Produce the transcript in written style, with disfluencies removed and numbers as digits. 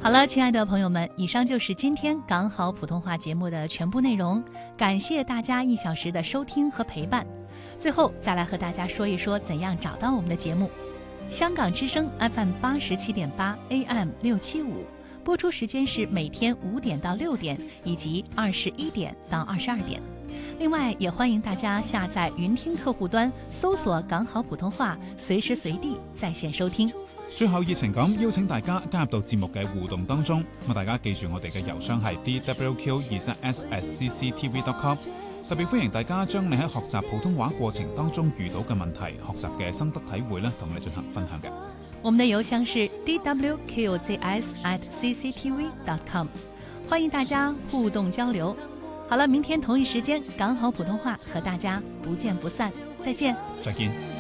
好了，亲爱的朋友们，以上就是今天港好普通话节目的全部内容，感谢大家1小时的收听和陪伴。最后再来和大家说一说怎样找到我们的节目。香港之声 FM 87.8 AM 675，播出时间是每天5点到6点，以及21点到22点。另外，也欢迎大家下载云听客户端，搜索港好普通话，随时随地在线收听。 最後熱情咁邀請大家加入到節目嘅互動當中，咁大家記住我哋嘅郵箱係 dwq23s@cctv.com， 特別歡迎大家將你喺學習普通話過程當中遇到嘅問題、學習嘅心得體會咧，同我哋進行分享嘅。 我們的郵箱是 dwqzs@cctv.com， 歡迎大家互動交流。好了，明天同一時間港好普通話和大家不見不散，再見。 再見。